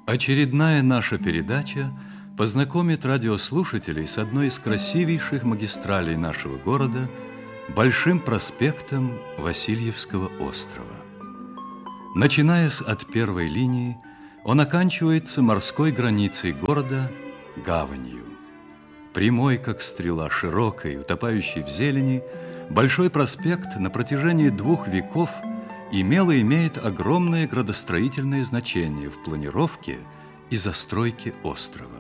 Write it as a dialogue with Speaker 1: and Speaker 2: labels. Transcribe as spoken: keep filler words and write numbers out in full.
Speaker 1: Очередная наша передача познакомит радиослушателей с одной из красивейших магистралей нашего города – Большим проспектом Васильевского острова. Начиная от первой линии, он оканчивается морской границей города – гаванью. Прямой, как стрела, широкой, утопающей в зелени, Большой проспект на протяжении двух веков имел и имеет огромное градостроительное значение в планировке и застройке острова.